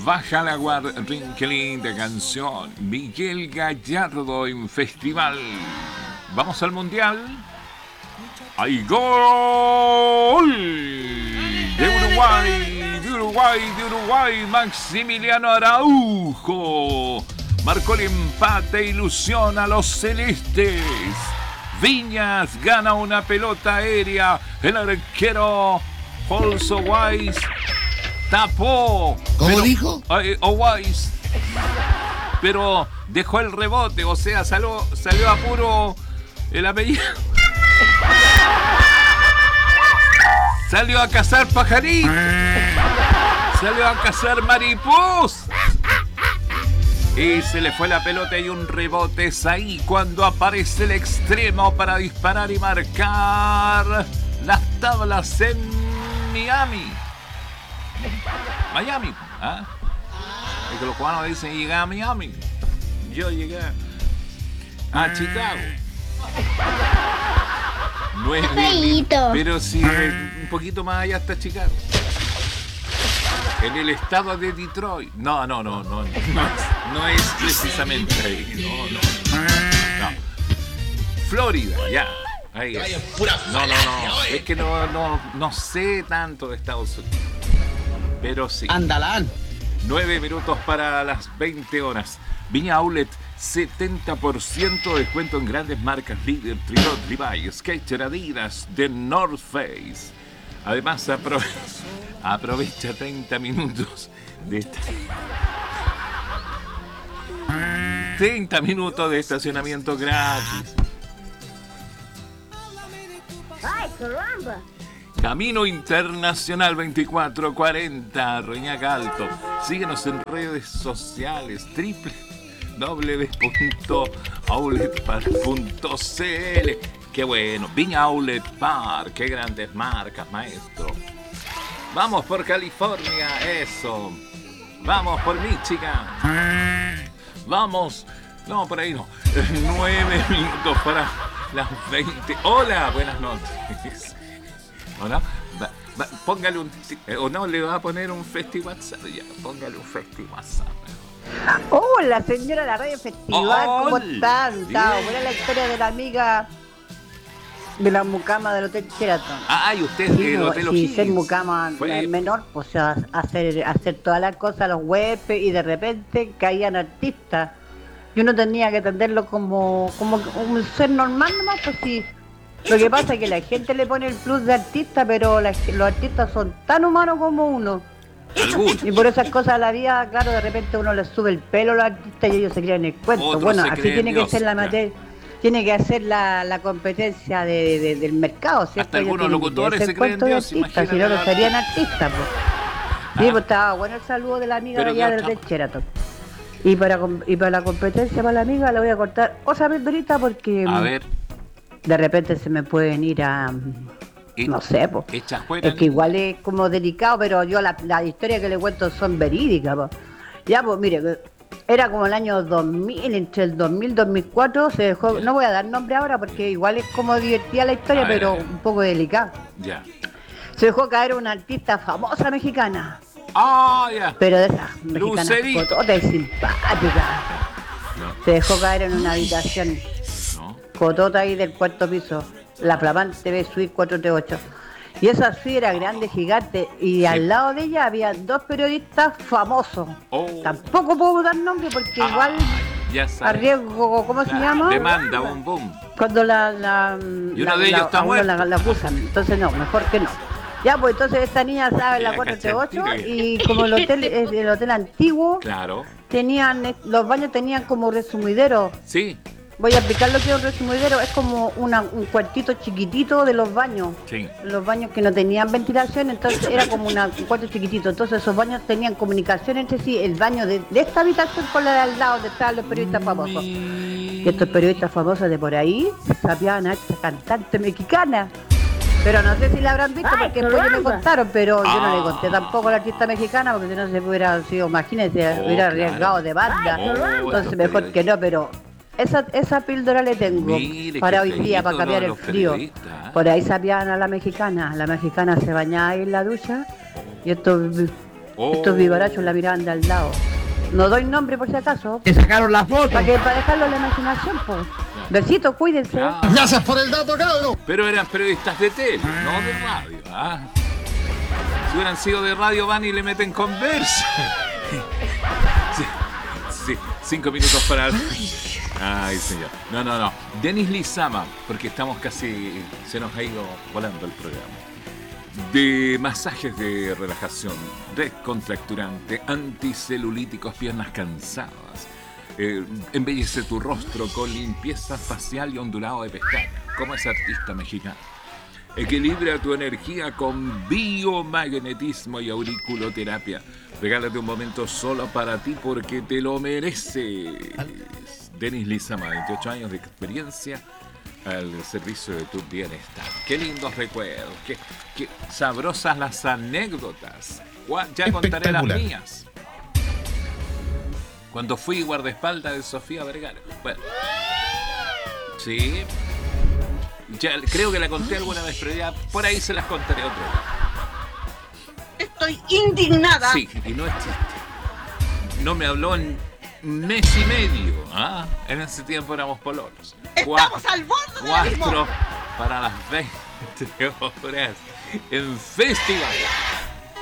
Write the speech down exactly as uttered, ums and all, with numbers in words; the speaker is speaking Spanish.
Baja la guardia, qué linda canción. Miguel Gallardo en festival. Vamos al mundial. ¡Hay gol! De Uruguay, de Uruguay, de Uruguay. Maximiliano Araujo marcó el empate, ilusiona a los celestes. Viñas gana una pelota aérea. El arquero Holso Wise tapó. ¿Cómo pero, dijo? Eh, o Wise. Pero dejó el rebote, o sea, salió, salió a puro el apellido. Salió a cazar pajaritos. Salió a cazar mariposas. Y se le fue la pelota y un rebote. Es ahí cuando aparece el extremo para disparar y marcar las tablas en Miami. Miami, ¿ah? Es que los cubanos dicen llegué a Miami. Yo llegué a Chicago. Nueve mil, pero si un poquito más allá está Chicago. En el estado de Detroit. No, no, no, no, no, es, no es precisamente ahí. No, no, no. Florida, ya. Ahí es. No, no, no. Es que no, no, no sé tanto de Estados Unidos. Pero sí. Andalán. Nueve minutos para las veinte horas. Viña Outlet, setenta por ciento de descuento en grandes marcas Líder, Trilot, Levi's, Skechers, Adidas, The North Face. Además, aprove- aprovecha treinta minutos de esta... treinta minutos de estacionamiento gratis. ¡Ay, caramba! Camino Internacional veinticuatro cuarenta, Reñaca Alto. Síguenos en redes sociales, triple w w w punto outlet park punto c l. Qué bueno, Viña Outlet Park, qué grandes marcas, maestro. Vamos por California, eso. Vamos por Michigan. Vamos, no, por ahí no. Nueve minutos para las veinte. Hola, buenas noches. Hola, va, va, póngale un... O no, le va a poner un festi WhatsApp ya. Póngale un festi WhatsApp. Hola, señora de la radio festival, ¿cómo Hola. están? Está buena la historia de la amiga de la mucama del Hotel Sheraton. Ah, y usted Sí, el no, Hotel si O'Higgins. ser mucama Fue- eh, menor, pues a- hacer, hacer todas las cosas a los huéspedes y de repente caían artistas. Y uno tenía que atenderlo como, como un ser normal nomás, pues sí. Lo que pasa es que la gente le pone el plus de artista, pero la- los artistas son tan humanos como uno. Algunos. Y por esas cosas de la vida, claro, de repente uno les sube el pelo a los artistas y ellos se creen el cuento. Otros Bueno, se así creen tiene que Dios, ser la claro. materia, tiene que hacer la, la competencia de, de- del mercado, ¿cierto? Hasta Ellos algunos tienen que locutores creerse se el cuento creen de Dios, artistas, si no, imagínate no la- serían artistas, pues. Sí, Ah. pues estaba bueno el saludo de la amiga Pero de allá ya del está. del Sheraton. Y para, com- y para la competencia para la amiga le voy a cortar otra pildorita porque A mm, ver, de repente se me pueden ir a... mm, e- no sé, pues. echa fuera. Es que igual es como delicado, pero yo la, la historia que le cuento son verídicas. Po. Ya, pues mire, que era como el año dos mil, entre el dos mil y dos mil cuatro se dejó, no voy a dar nombre ahora porque igual es como divertida la historia, A ver, pero a ver. un poco delicada. Ya. Se dejó caer una artista famosa mexicana, Ah, ya. pero de esas mexicanas Lucerito. cototas y simpáticas. No, Se dejó caer en una habitación no. cotota ahí del cuarto piso, la flamante B Suite cuatrocientos treinta y ocho. Y esa suite era grande, gigante, y al lado de ella había dos periodistas famosos. Oh. Tampoco puedo dar nombre porque Ah, igual ya sabe. arriesgo, ¿cómo se La llama? Demanda, boom, boom. Cuando la, la, Y uno la- de ellos la- está a uno la, muerto. la acusan, entonces no, mejor que no. Ya, pues entonces esta niña sabe la Ya, cuatrocientos treinta y ocho cacha, y como el hotel es el hotel antiguo, Claro. tenían, eh, los baños tenían como resumidero. Sí, Voy a explicar lo que es un resumidero, es como una, un cuartito chiquitito de los baños. sí. Los baños que no tenían ventilación, entonces era como una, un cuarto chiquitito. Entonces esos baños tenían comunicación entre sí, el baño de, de esta habitación con la de al lado, donde estaban los periodistas famosos. Y estos periodistas famosos de por ahí sabían a esta cantante mexicana. Pero no sé si la habrán visto Ay, porque después ya me caramba. contaron, pero yo no Ah. le conté tampoco a la artista mexicana porque si no se hubiera sido, imagínense, Oh, hubiera claro. arriesgado de banda. Ay, Oh, Entonces estos mejor que periodistas. no, pero esa, esa píldora le tengo Mire, para qué hoy día, para feíto cambiar los- el los frío. periodistas. Por ahí sabían a la mexicana, la mexicana se bañaba ahí en la ducha y estos Oh. Estos vivarachos la miraban de al lado. No doy nombre por si acaso. Que sacaron la foto. Para que para dejarlo en la imaginación, pues. Besito, cuídense. Ah. Gracias por el dato, cabrón. Pero eran periodistas de tele, no de radio. ¿Ah? Si hubieran sido de radio, van y le meten conversa. Sí, sí, cinco minutos para... Ay, señor. No, no, no. Denis Lizama, porque estamos casi... Se nos ha ido volando el programa. De masajes de relajación, descontracturante, anticelulíticos, piernas cansadas. Eh, embellece tu rostro con limpieza facial y ondulado de pestañas, como ese artista mexicano. Equilibra tu energía con biomagnetismo y auriculoterapia. Regálate un momento solo para ti porque te lo mereces. Denis Lizama, veintiocho años de experiencia al servicio de tu bienestar. Qué lindos recuerdos, qué, qué sabrosas las anécdotas. Ya contaré las mías. Cuando fui guardaespaldas de Sofía Vergara. Bueno, sí. Ya creo que la conté alguna vez, pero ya por ahí se las contaré otro día. Estoy indignada. Sí, y no es chiste. No me habló en mes y medio. ¿Ah? En ese tiempo éramos pololos. Estamos al borde del abismo. Cuatro para las veinte horas en festival.